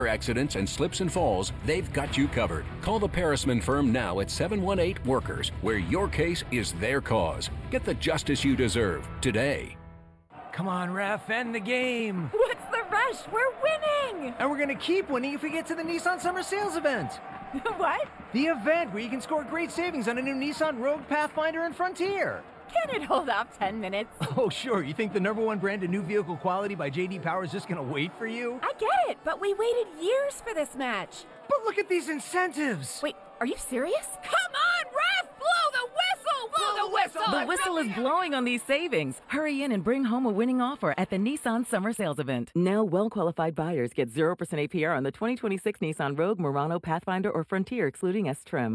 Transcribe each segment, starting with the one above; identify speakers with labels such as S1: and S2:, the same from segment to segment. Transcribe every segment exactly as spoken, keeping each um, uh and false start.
S1: accidents and slips and falls, they've got you covered. Call the Parisman firm now at seven one eight workers, where your case is their cause. Get the justice you deserve today.
S2: Come on, ref, end the game.
S3: What's the rush? We're winning.
S2: And we're going to keep winning if we get to the Nissan Summer Sales event.
S3: What?
S2: The event where you can score great savings on a new Nissan Rogue, Pathfinder, and Frontier.
S3: Can it hold off ten minutes?
S2: Oh, sure. You think the number one brand of new vehicle quality by J D Power is just going to wait for you?
S3: I get it, but we waited years for this match.
S2: But look at these incentives.
S3: Wait, are you serious? Come on, ref! Blow the whistle! Blow the whistle!
S4: The whistle is blowing on these savings. Hurry in and bring home a winning offer at the Nissan Summer Sales event. Now, well-qualified buyers get zero percent A P R on the twenty twenty-six Nissan Rogue, Murano, Pathfinder, or Frontier, excluding S-Trim.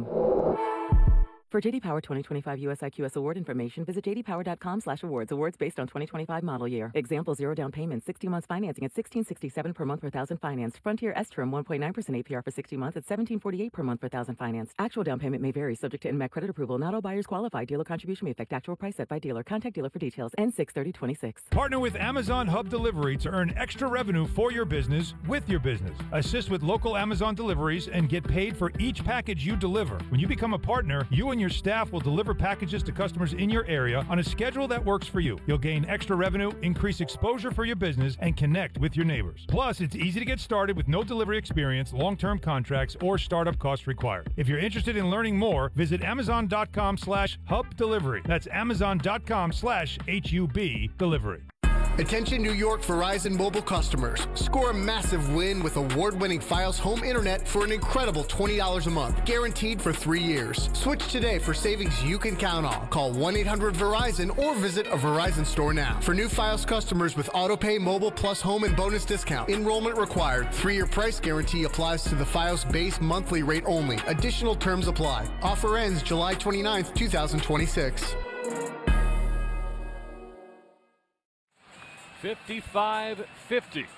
S4: For J D Power twenty twenty-five U S I Q S award information, visit j d power dot com slash awards. Awards based on twenty twenty-five model year. Example, zero down payment, sixty months financing at sixteen sixty-seven per month per thousand financed. Frontier S-Trim, one point nine percent A P R for sixty months at seventeen forty-eight per month per thousand financed. Actual down payment may vary, subject to N M A C credit approval. Not all buyers qualify. Dealer contribution may affect actual price set by dealer. Contact dealer for details. N six thirty twenty-six.
S5: Partner with Amazon Hub Delivery to earn extra revenue for your business with your business. Assist with local Amazon deliveries and get paid for each package you deliver. When you become a partner, you and your staff will deliver packages to customers in your area on a schedule that works for you. You'll gain extra revenue, increase exposure for your business, and connect with your neighbors. Plus, it's easy to get started with no delivery experience, long-term contracts, or startup costs required. If you're interested in learning more, visit amazon.com slash hub delivery. That's amazon.com slash H-U-B delivery.
S6: Attention New York Verizon mobile customers. Score a massive win with award-winning Fios home internet for an incredible twenty dollars a month, guaranteed for three years. Switch today for savings you can count on. Call one eight hundred Verizon or visit a Verizon store now. For new Fios customers with AutoPay Mobile Plus Home and bonus discount, enrollment required. Three-year price guarantee applies to the Fios base monthly rate only. Additional terms apply. Offer ends July twenty-ninth, two thousand twenty-six.
S7: fifty-five fifty.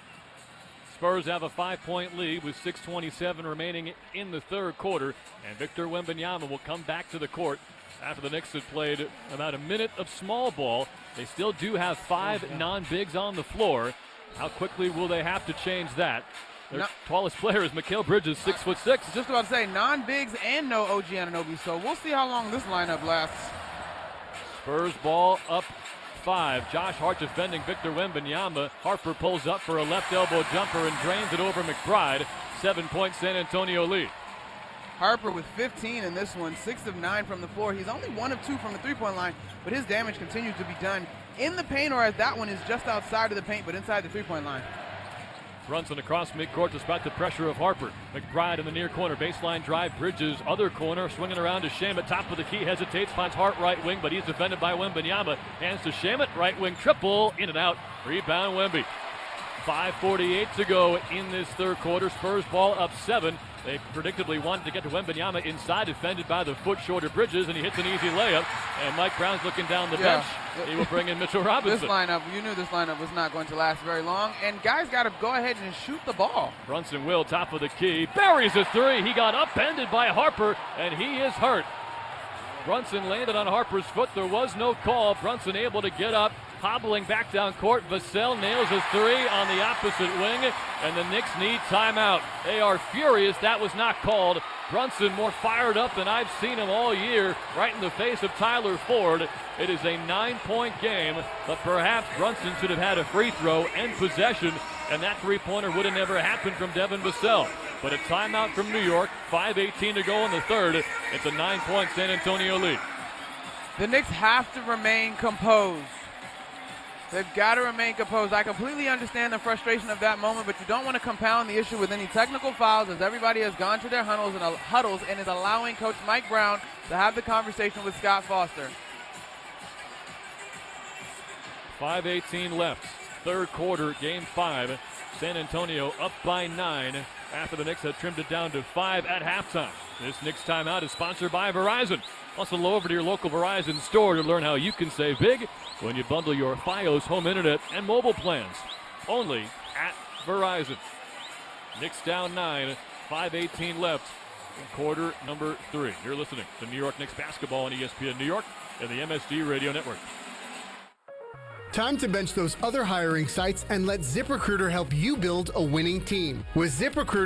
S7: Spurs have a five-point lead with six twenty-seven remaining in the third quarter, and Victor Wembanyama will come back to the court after the Knicks had played about a minute of small ball. They still do have five non-bigs on the floor. How quickly will they have to change that? Their no. tallest player is Mikal Bridges, six foot six.
S8: Just about to say non-bigs and no O G Anunoby, so we'll see how long this lineup lasts.
S7: Spurs ball up five. Josh Hart defending Victor Wembanyama. Harper pulls up for a left elbow jumper and drains it over McBride. Seven-point San Antonio lead.
S8: Harper with fifteen in this one, six of nine from the floor. He's only one of two from the three-point line, but his damage continues to be done in the paint, or as that one is just outside of the paint, but inside the three-point line.
S7: Brunson across midcourt despite the pressure of Harper. McBride in the near corner. Baseline drive. Bridges, other corner. Swinging around to Shamet. Top of the key. Hesitates. Finds Hart right wing, but he's defended by Wembanyama. Hands to Shamet. Right wing triple. In and out. Rebound Wemby. five forty-eight to go in this third quarter. Spurs ball up seven. They predictably wanted to get to Wembanyama inside, defended by the foot shorter Bridges, and he hits an easy layup. And Mike Brown's looking down the
S8: yeah.
S7: bench. He will bring in Mitchell Robinson.
S8: This lineup, you knew this lineup was not going to last very long, and guys got to go ahead and shoot the ball.
S7: Brunson will, top of the key, buries a three. He got upended by Harper, and he is hurt. Brunson landed on Harper's foot. There was no call. Brunson able to get up, hobbling back down court. Vassell nails a three on the opposite wing, and the Knicks need timeout. They are furious. That was not called. Brunson more fired up than I've seen him all year, right in the face of Tyler Ford. It is a nine-point game, but perhaps Brunson should have had a free throw and possession, and that three-pointer would have never happened from Devin Vassell. But a timeout from New York, five eighteen to go in the third. It's a nine-point San Antonio lead.
S8: The Knicks have to remain composed. They've got to remain composed. I completely understand the frustration of that moment, but you don't want to compound the issue with any technical fouls, as everybody has gone to their huddles and, huddles and is allowing Coach Mike Brown to have the conversation with Scott Foster.
S7: five eighteen left. Third quarter, game five. San Antonio up by nine after the Knicks had trimmed it down to five at halftime. This Knicks timeout is sponsored by Verizon. Also, go over to your local Verizon store to learn how you can save big when you bundle your Fios home internet and mobile plans. Only at Verizon. Knicks down nine, five eighteen left in quarter number three. You're listening to New York Knicks basketball on E S P N New York and the M S G Radio Network.
S6: Time to bench those other hiring sites and let ZipRecruiter help you build a winning team. With ZipRecruiter,